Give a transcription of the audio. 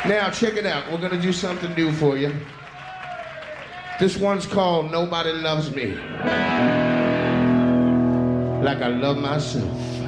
Now, check it out. We're gonna do something new for you. This one's called Nobody Loves Me Like I Love Myself.